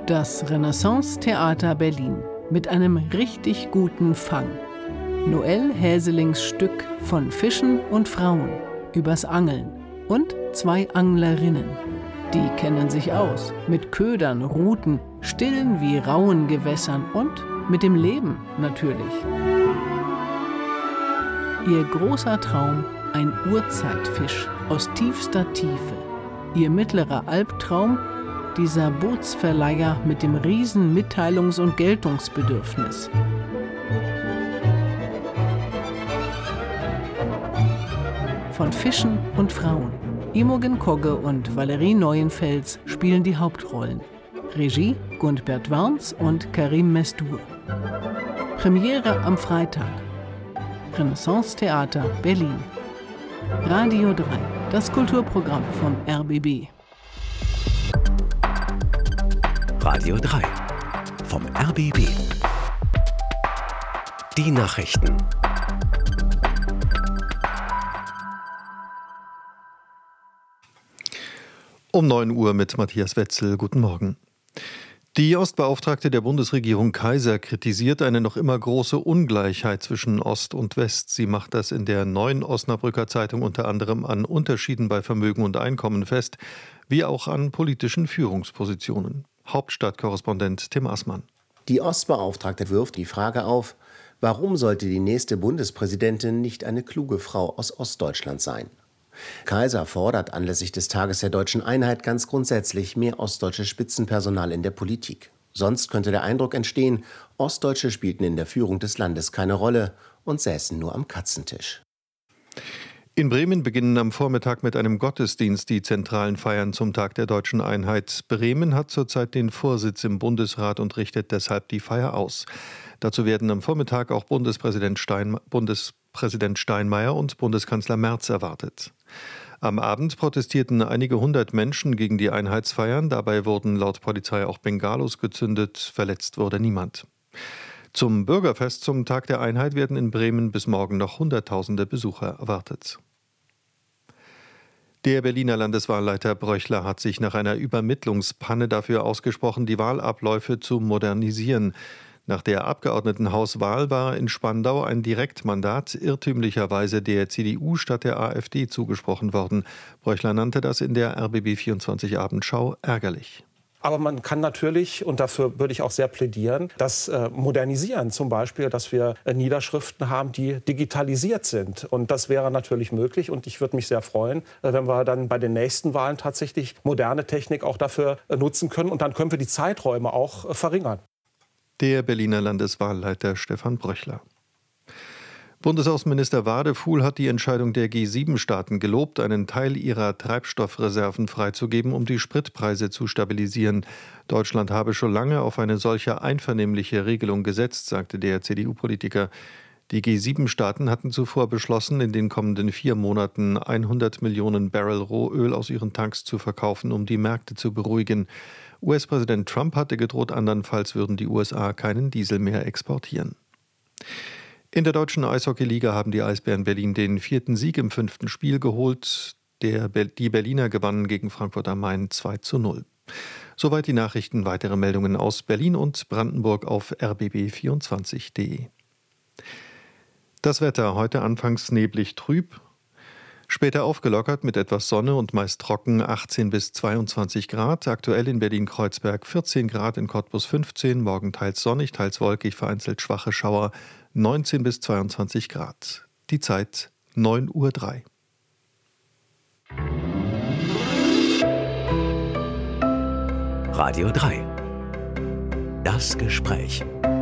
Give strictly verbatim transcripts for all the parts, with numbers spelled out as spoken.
Das Renaissance-Theater Berlin mit einem richtig guten Fang. Noel Häselings Stück von Fischen und Frauen übers Angeln und zwei Anglerinnen. Die kennen sich aus mit Ködern, Ruten, stillen wie rauen Gewässern und mit dem Leben natürlich. Ihr großer Traum, ein Urzeitfisch aus tiefster Tiefe. Ihr mittlerer Albtraum, dieser Bootsverleiher mit dem riesen Mitteilungs- und Geltungsbedürfnis. Von Fischen und Frauen. Imogen Kogge und Valerie Neuenfels spielen die Hauptrollen. Regie Gundbert Warns und Karim Mesdur. Premiere am Freitag. Renaissance-Theater Berlin. Radio drei, das Kulturprogramm vom R B B. Radio drei vom R B B. Die Nachrichten. Um neun Uhr mit Matthias Wetzel. Guten Morgen. Die Ostbeauftragte der Bundesregierung Kaiser kritisiert eine noch immer große Ungleichheit zwischen Ost und West. Sie macht das in der neuen Osnabrücker Zeitung unter anderem an Unterschieden bei Vermögen und Einkommen fest, wie auch an politischen Führungspositionen. Hauptstadtkorrespondent Tim Assmann. Die Ostbeauftragte wirft die Frage auf, warum sollte die nächste Bundespräsidentin nicht eine kluge Frau aus Ostdeutschland sein? Kaiser fordert anlässlich des Tages der Deutschen Einheit ganz grundsätzlich mehr ostdeutsches Spitzenpersonal in der Politik. Sonst könnte der Eindruck entstehen, Ostdeutsche spielten in der Führung des Landes keine Rolle und säßen nur am Katzentisch. In Bremen beginnen am Vormittag mit einem Gottesdienst die zentralen Feiern zum Tag der Deutschen Einheit. Bremen hat zurzeit den Vorsitz im Bundesrat und richtet deshalb die Feier aus. Dazu werden am Vormittag auch Bundespräsident, Stein, Bundespräsident Steinmeier und Bundeskanzler Merz erwartet. Am Abend protestierten einige hundert Menschen gegen die Einheitsfeiern. Dabei wurden laut Polizei auch Bengalos gezündet. Verletzt wurde niemand. Zum Bürgerfest zum Tag der Einheit werden in Bremen bis morgen noch Hunderttausende Besucher erwartet. Der Berliner Landeswahlleiter Bröchler hat sich nach einer Übermittlungspanne dafür ausgesprochen, die Wahlabläufe zu modernisieren. Nach der Abgeordnetenhauswahl war in Spandau ein Direktmandat irrtümlicherweise der C D U statt der AfD zugesprochen worden. Bröchler nannte das in der R B B vierundzwanzig Abendschau ärgerlich. Aber man kann natürlich, und dafür würde ich auch sehr plädieren, das äh, modernisieren. Zum Beispiel, dass wir äh, Niederschriften haben, die digitalisiert sind. Und das wäre natürlich möglich. Und ich würde mich sehr freuen, äh, wenn wir dann bei den nächsten Wahlen tatsächlich moderne Technik auch dafür äh, nutzen können. Und dann können wir die Zeiträume auch äh, verringern. Der Berliner Landeswahlleiter Stefan Bröchler. Bundesaußenminister Wadefuhl hat die Entscheidung der G sieben Staaten gelobt, einen Teil ihrer Treibstoffreserven freizugeben, um die Spritpreise zu stabilisieren. Deutschland habe schon lange auf eine solche einvernehmliche Regelung gesetzt, sagte der C D U-Politiker. Die G sieben Staaten hatten zuvor beschlossen, in den kommenden vier Monaten hundert Millionen Barrel Rohöl aus ihren Tanks zu verkaufen, um die Märkte zu beruhigen. U S-Präsident Trump hatte gedroht, andernfalls würden die U S A keinen Diesel mehr exportieren. In der deutschen Eishockeyliga haben die Eisbären Berlin den vierten Sieg im fünften Spiel geholt. Der, die Berliner gewannen gegen Frankfurt am Main zwei zu null. Soweit die Nachrichten. Weitere Meldungen aus Berlin und Brandenburg auf r b b vierundzwanzig punkt d e. Das Wetter heute anfangs neblig trüb, später aufgelockert mit etwas Sonne und meist trocken, achtzehn bis zweiundzwanzig Grad. Aktuell in Berlin-Kreuzberg vierzehn Grad, in Cottbus fünfzehn, morgen teils sonnig, teils wolkig, vereinzelt schwache Schauer, neunzehn bis zweiundzwanzig Grad. Die Zeit neun Uhr drei. Radio drei. Das Gespräch.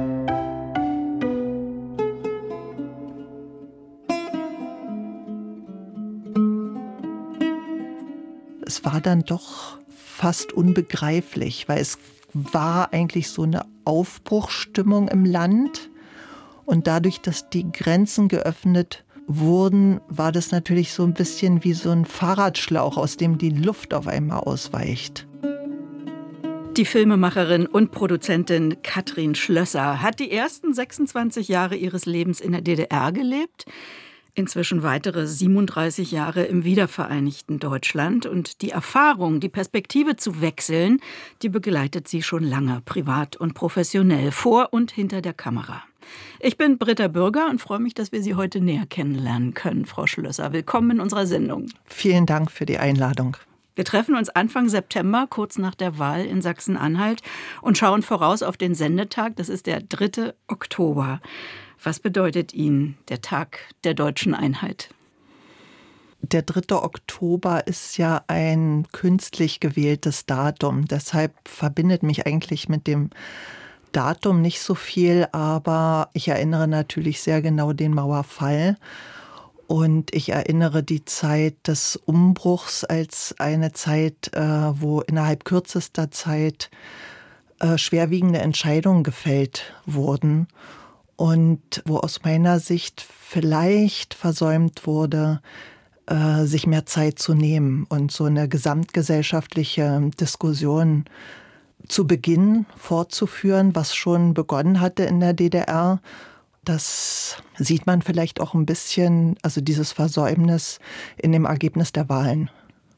Es war dann doch fast unbegreiflich, weil es war eigentlich so eine Aufbruchsstimmung im Land. Und dadurch, dass die Grenzen geöffnet wurden, war das natürlich so ein bisschen wie so ein Fahrradschlauch, aus dem die Luft auf einmal ausweicht. Die Filmemacherin und Produzentin Katrin Schlösser hat die ersten sechsundzwanzig Jahre ihres Lebens in der D D R gelebt. Inzwischen weitere siebenunddreißig Jahre im wiedervereinigten Deutschland. Und die Erfahrung, die Perspektive zu wechseln, die begleitet sie schon lange, privat und professionell, vor und hinter der Kamera. Ich bin Britta Bürger und freue mich, dass wir Sie heute näher kennenlernen können, Frau Schlösser. Willkommen in unserer Sendung. Vielen Dank für die Einladung. Wir treffen uns Anfang September, kurz nach der Wahl in Sachsen-Anhalt, und schauen voraus auf den Sendetag. Das ist der dritte Oktober. Was bedeutet Ihnen der Tag der deutschen Einheit? Der dritte Oktober ist ja ein künstlich gewähltes Datum. Deshalb verbindet mich eigentlich mit dem Datum nicht so viel, aber ich erinnere natürlich sehr genau den Mauerfall. Und ich erinnere die Zeit des Umbruchs als eine Zeit, wo innerhalb kürzester Zeit schwerwiegende Entscheidungen gefällt wurden. Und wo aus meiner Sicht vielleicht versäumt wurde, äh, sich mehr Zeit zu nehmen und so eine gesamtgesellschaftliche Diskussion zu Beginn fortzuführen, was schon begonnen hatte in der D D R. Das sieht man vielleicht auch ein bisschen, also dieses Versäumnis in dem Ergebnis der Wahlen.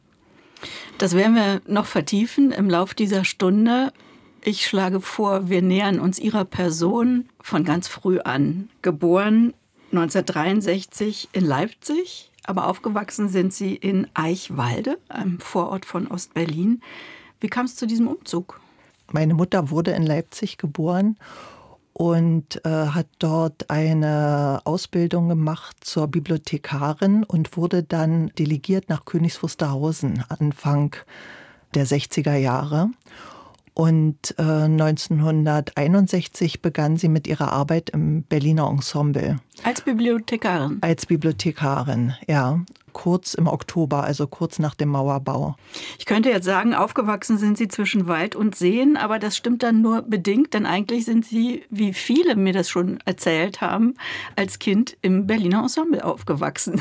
Das werden wir noch vertiefen im Lauf dieser Stunde. Ich schlage vor, wir nähern uns Ihrer Person von ganz früh an. Geboren neunzehnhundertdreiundsechzig in Leipzig, aber aufgewachsen sind Sie in Eichwalde, einem Vorort von Ostberlin. Wie kam es zu diesem Umzug? Meine Mutter wurde in Leipzig geboren und äh, hat dort eine Ausbildung gemacht zur Bibliothekarin und wurde dann delegiert nach Königs Wusterhausen Anfang der sechziger Jahre. Und äh, neunzehnhunderteinundsechzig begann sie mit ihrer Arbeit im Berliner Ensemble. Als Bibliothekarin? Als Bibliothekarin, ja. Kurz im Oktober, also kurz nach dem Mauerbau. Ich könnte jetzt sagen, aufgewachsen sind Sie zwischen Wald und Seen, aber das stimmt dann nur bedingt, denn eigentlich sind Sie, wie viele mir das schon erzählt haben, als Kind im Berliner Ensemble aufgewachsen.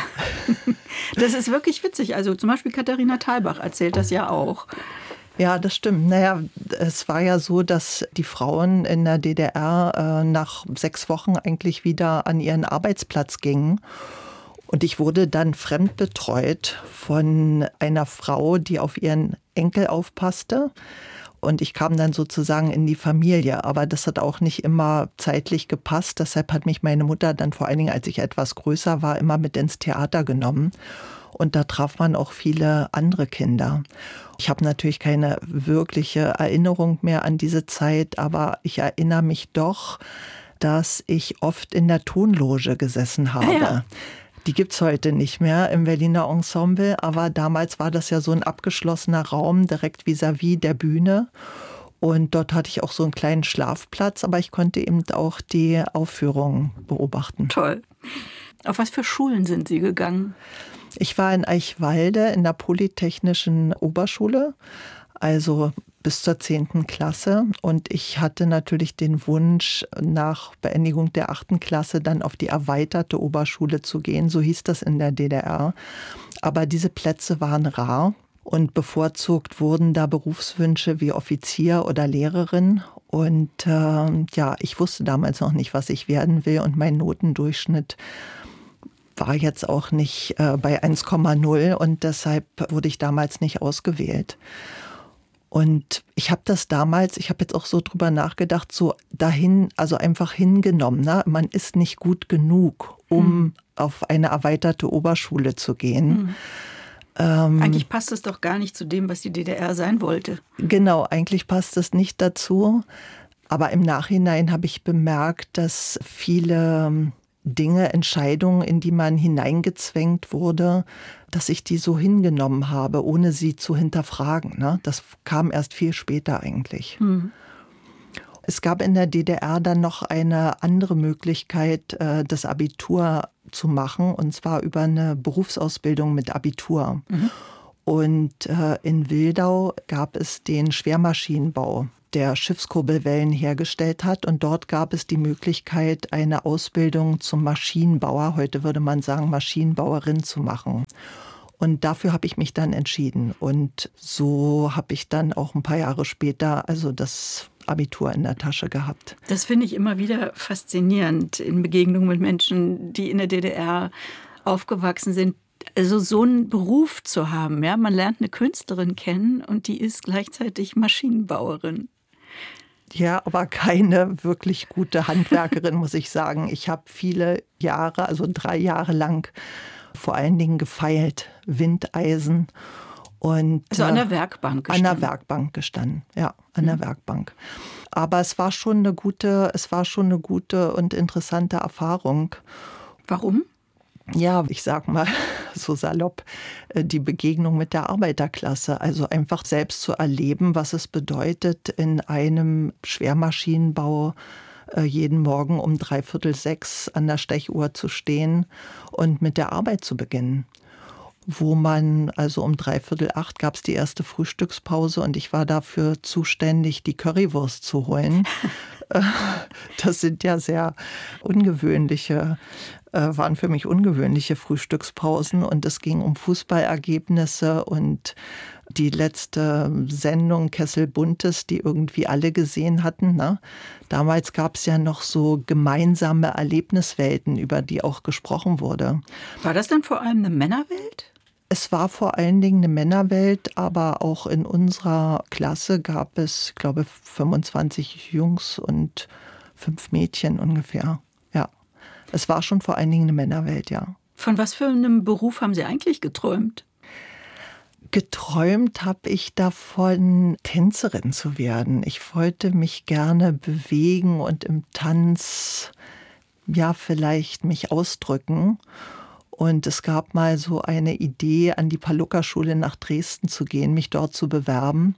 Das ist wirklich witzig. Also zum Beispiel Katharina Thalbach erzählt das ja auch. Ja, das stimmt. Naja, es war ja so, dass die Frauen in der D D R äh, nach sechs Wochen eigentlich wieder an ihren Arbeitsplatz gingen. Und ich wurde dann fremdbetreut von einer Frau, die auf ihren Enkel aufpasste. Und ich kam dann sozusagen in die Familie. Aber das hat auch nicht immer zeitlich gepasst. Deshalb hat mich meine Mutter dann vor allen Dingen, als ich etwas größer war, immer mit ins Theater genommen. Und da traf man auch viele andere Kinder. Ich habe natürlich keine wirkliche Erinnerung mehr an diese Zeit, aber ich erinnere mich doch, dass ich oft in der Tonloge gesessen habe. Ja, ja. Die gibt's heute nicht mehr im Berliner Ensemble, aber damals war das ja so ein abgeschlossener Raum direkt vis-à-vis der Bühne. Und dort hatte ich auch so einen kleinen Schlafplatz, aber ich konnte eben auch die Aufführungen beobachten. Toll. Auf was für Schulen sind Sie gegangen? Ich war in Eichwalde in der Polytechnischen Oberschule, also bis zur zehnten Klasse. Und ich hatte natürlich den Wunsch, nach Beendigung der achten Klasse dann auf die erweiterte Oberschule zu gehen. So hieß das in der D D R. Aber diese Plätze waren rar und bevorzugt wurden da Berufswünsche wie Offizier oder Lehrerin. Und äh, ja, ich wusste damals noch nicht, was ich werden will. Und mein Notendurchschnitt war jetzt auch nicht äh, bei eins Komma null und deshalb wurde ich damals nicht ausgewählt. Und ich habe das damals, ich habe jetzt auch so drüber nachgedacht, so dahin, also einfach hingenommen. Ne? Man ist nicht gut genug, um hm. auf eine erweiterte Oberschule zu gehen. Hm. Ähm, eigentlich passt es doch gar nicht zu dem, was die D D R sein wollte. Genau, eigentlich passt es nicht dazu. Aber im Nachhinein habe ich bemerkt, dass viele Dinge, Entscheidungen, in die man hineingezwängt wurde, dass ich die so hingenommen habe, ohne sie zu hinterfragen. Ne? Das kam erst viel später eigentlich. Hm. Es gab in der D D R dann noch eine andere Möglichkeit, das Abitur zu machen, und zwar über eine Berufsausbildung mit Abitur. Mhm. Und in Wildau gab es den Schwermaschinenbau, der Schiffskurbelwellen hergestellt hat. Und dort gab es die Möglichkeit, eine Ausbildung zum Maschinenbauer, heute würde man sagen Maschinenbauerin, zu machen. Und dafür habe ich mich dann entschieden. Und so habe ich dann auch ein paar Jahre später also das Abitur in der Tasche gehabt. Das finde ich immer wieder faszinierend in Begegnungen mit Menschen, die in der D D R aufgewachsen sind, also so einen Beruf zu haben. Ja? Man lernt eine Künstlerin kennen und die ist gleichzeitig Maschinenbauerin. Ja, aber keine wirklich gute Handwerkerin, muss ich sagen. Ich habe viele Jahre, also drei Jahre lang, vor allen Dingen gefeilt, Windeisen. Und, also an der Werkbank gestanden? An der Werkbank gestanden, ja, an mhm. der Werkbank. Aber es war schon eine gute, es war schon eine gute und interessante Erfahrung. Warum? Ja, ich sag mal so salopp, die Begegnung mit der Arbeiterklasse. Also einfach selbst zu erleben, was es bedeutet, in einem Schwermaschinenbau jeden Morgen um dreiviertel sechs an der Stechuhr zu stehen und mit der Arbeit zu beginnen. Wo man, also um dreiviertel acht gab es die erste Frühstückspause und ich war dafür zuständig, die Currywurst zu holen. Das sind ja sehr ungewöhnliche, waren für mich ungewöhnliche Frühstückspausen und es ging um Fußballergebnisse und die letzte Sendung Kessel Buntes, die irgendwie alle gesehen hatten. Ne? Damals gab es ja noch so gemeinsame Erlebniswelten, über die auch gesprochen wurde. War das dann vor allem eine Männerwelt? Es war vor allen Dingen eine Männerwelt, aber auch in unserer Klasse gab es, glaube ich, fünfundzwanzig Jungs und fünf Mädchen ungefähr. Ja, es war schon vor allen Dingen eine Männerwelt, ja. Von was für einem Beruf haben Sie eigentlich geträumt? Geträumt habe ich davon, Tänzerin zu werden. Ich wollte mich gerne bewegen und im Tanz, ja, vielleicht mich ausdrücken. Und es gab mal so eine Idee, an die Pallucca-Schule nach Dresden zu gehen, mich dort zu bewerben.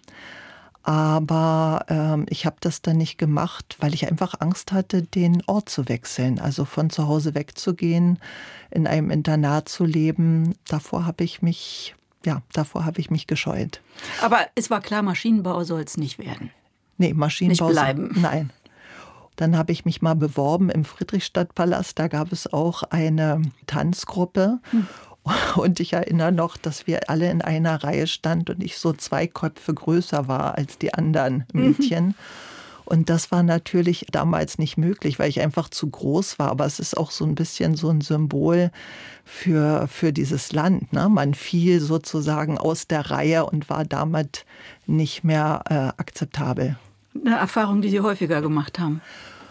Aber ähm, ich habe das dann nicht gemacht, weil ich einfach Angst hatte, den Ort zu wechseln. Also von zu Hause wegzugehen, in einem Internat zu leben. Davor habe ich mich, ja, davor habe ich mich gescheut. Aber es war klar, Maschinenbau soll es nicht werden. Nee, Maschinenbau. Nicht bleiben. Nein. Dann habe ich mich mal beworben im Friedrichstadtpalast. Da gab es auch eine Tanzgruppe. Hm. Und ich erinnere noch, dass wir alle in einer Reihe standen und ich so zwei Köpfe größer war als die anderen Mädchen. Mhm. Und das war natürlich damals nicht möglich, weil ich einfach zu groß war. Aber es ist auch so ein bisschen so ein Symbol für, für dieses Land. Ne? Man fiel sozusagen aus der Reihe und war damit nicht mehr äh, akzeptabel. Eine Erfahrung, die Sie häufiger gemacht haben?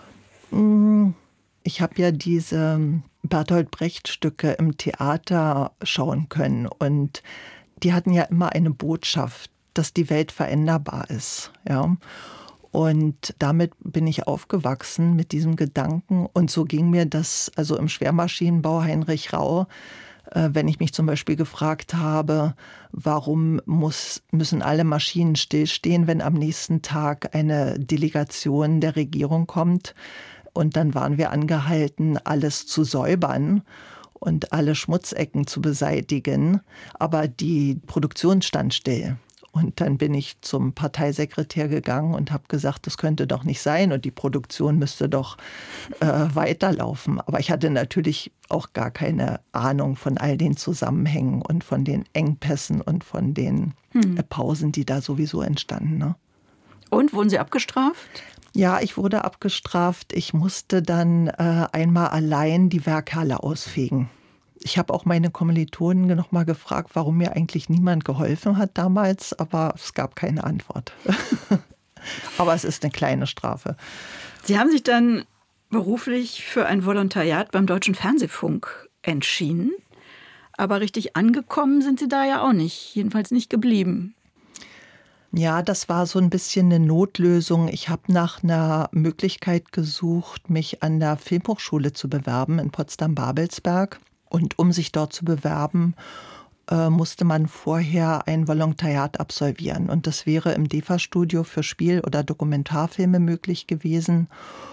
Ich habe ja diese Bertolt Brecht-Stücke im Theater schauen können. Und die hatten ja immer eine Botschaft, dass die Welt veränderbar ist. Ja? Und damit bin ich aufgewachsen mit diesem Gedanken. Und so ging mir das, also im Schwermaschinenbau Heinrich Rau, wenn ich mich zum Beispiel gefragt habe, warum muss, müssen alle Maschinen stillstehen, wenn am nächsten Tag eine Delegation der Regierung kommt. Und dann waren wir angehalten, alles zu säubern und alle Schmutzecken zu beseitigen. Aber die Produktion stand still. Und dann bin ich zum Parteisekretär gegangen und habe gesagt, das könnte doch nicht sein und die Produktion müsste doch äh, weiterlaufen. Aber ich hatte natürlich auch gar keine Ahnung von all den Zusammenhängen und von den Engpässen und von den hm. äh, Pausen, die da sowieso entstanden. Ne? Und, wurden Sie abgestraft? Ja, ich wurde abgestraft. Ich musste dann äh, einmal allein die Werkhalle ausfegen. Ich habe auch meine Kommilitonen noch mal gefragt, warum mir eigentlich niemand geholfen hat damals, aber es gab keine Antwort. Aber es ist eine kleine Strafe. Sie haben sich dann beruflich für ein Volontariat beim Deutschen Fernsehfunk entschieden. Aber richtig angekommen sind Sie da ja auch nicht, jedenfalls nicht geblieben. Ja, das war so ein bisschen eine Notlösung. Ich habe nach einer Möglichkeit gesucht, mich an der Filmhochschule zu bewerben in Potsdam-Babelsberg. Und um sich dort zu bewerben, äh, musste man vorher ein Volontariat absolvieren. Und das wäre im D E F A-Studio für Spiel- oder Dokumentarfilme möglich gewesen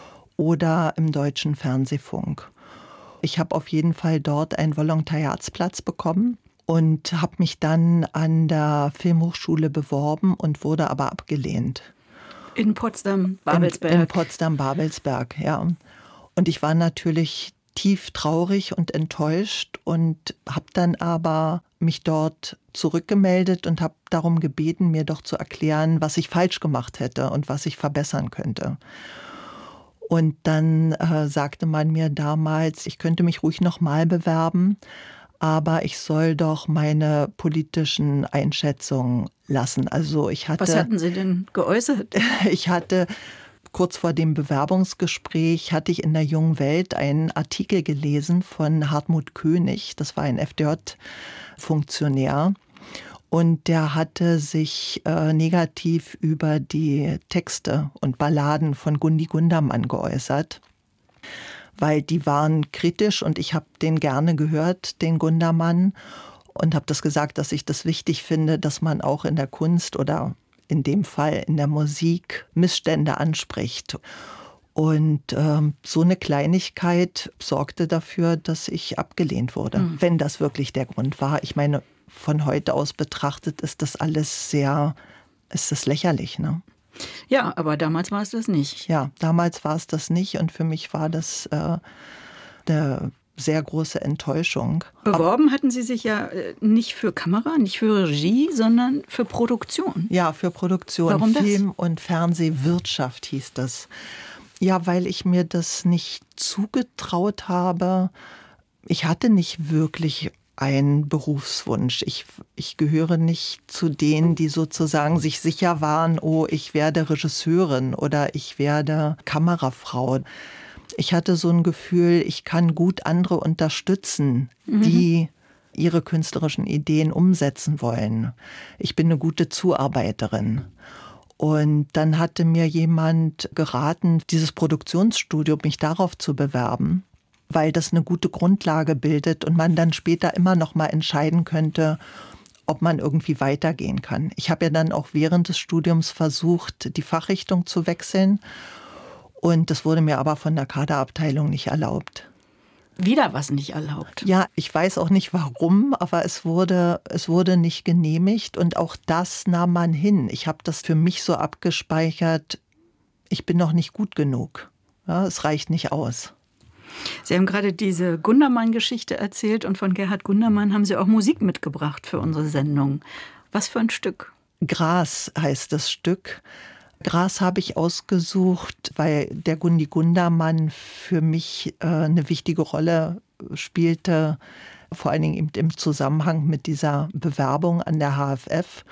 oder im Deutschen Fernsehfunk. Ich habe auf jeden Fall dort einen Volontariatsplatz bekommen und habe mich dann an der Filmhochschule beworben und wurde aber abgelehnt. In Potsdam-Babelsberg? In, in Potsdam-Babelsberg, ja. Und ich war natürlich tief traurig und enttäuscht und habe dann aber mich dort zurückgemeldet und habe darum gebeten, mir doch zu erklären, was ich falsch gemacht hätte und was ich verbessern könnte. Und dann äh, sagte man mir damals, ich könnte mich ruhig nochmal bewerben, aber ich soll doch meine politischen Einschätzungen lassen. Also ich hatte, Was hatten Sie denn geäußert? Ich hatte kurz vor dem Bewerbungsgespräch hatte ich in der Jungen Welt einen Artikel gelesen von Hartmut König. Das war ein F D J-Funktionär. Und der hatte sich äh, negativ über die Texte und Balladen von Gundi Gundermann geäußert. Weil die waren kritisch und ich habe den gerne gehört, den Gundermann. Und habe das gesagt, dass ich das wichtig finde, dass man auch in der Kunst oder in dem Fall in der Musik Missstände anspricht. Und ähm, so eine Kleinigkeit sorgte dafür, dass ich abgelehnt wurde, mhm. wenn das wirklich der Grund war. Ich meine, von heute aus betrachtet ist das alles sehr, ist das lächerlich, ne? Ja, aber damals war es das nicht. Ja, damals war es das nicht und für mich war das äh, eine sehr große Enttäuschung. Beworben hatten Sie sich ja nicht für Kamera, nicht für Regie, sondern für Produktion. Ja, für Produktion. Warum das? Film- und Fernsehwirtschaft hieß das. Ja, weil ich mir das nicht zugetraut habe. Ich hatte nicht wirklich einen Berufswunsch. Ich, ich gehöre nicht zu denen, die sozusagen sich sicher waren, oh, ich werde Regisseurin oder ich werde Kamerafrau. Ich hatte so ein Gefühl, ich kann gut andere unterstützen, die mhm. ihre künstlerischen Ideen umsetzen wollen. Ich bin eine gute Zuarbeiterin. Und dann hatte mir jemand geraten, dieses Produktionsstudio, mich darauf zu bewerben, weil das eine gute Grundlage bildet und man dann später immer noch mal entscheiden könnte, ob man irgendwie weitergehen kann. Ich habe ja dann auch während des Studiums versucht, die Fachrichtung zu wechseln. Und das wurde mir aber von der Kaderabteilung nicht erlaubt. Wieder was nicht erlaubt? Ja, ich weiß auch nicht warum, aber es wurde, es wurde nicht genehmigt. Und auch das nahm man hin. Ich habe das für mich so abgespeichert, ich bin noch nicht gut genug. Ja, es reicht nicht aus. Sie haben gerade diese Gundermann-Geschichte erzählt und von Gerhard Gundermann haben Sie auch Musik mitgebracht für unsere Sendung. Was für ein Stück? Gras heißt das Stück. Gras habe ich ausgesucht, weil der Gundi Gundermann für mich äh, eine wichtige Rolle spielte, vor allen Dingen im Zusammenhang mit dieser Bewerbung an der H F F.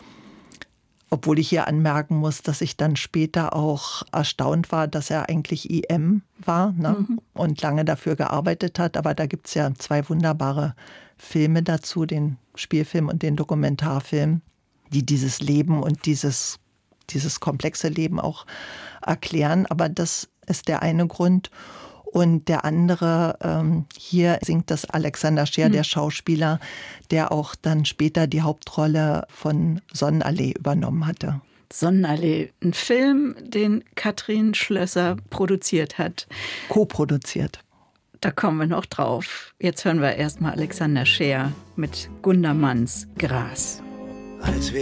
Obwohl ich hier anmerken muss, dass ich dann später auch erstaunt war, dass er eigentlich I M war, ne? Mhm. Und lange dafür gearbeitet hat. Aber da gibt es ja zwei wunderbare Filme dazu, den Spielfilm und den Dokumentarfilm, die dieses Leben und dieses, dieses komplexe Leben auch erklären. Aber das ist der eine Grund. Und der andere, ähm, hier singt das Alexander Scheer, mhm. der Schauspieler, der auch dann später die Hauptrolle von Sonnenallee übernommen hatte. Sonnenallee, ein Film, den Katrin Schlösser produziert hat. Co-produziert. Da kommen wir noch drauf. Jetzt hören wir erstmal Alexander Scheer mit Gundermanns Gras. Als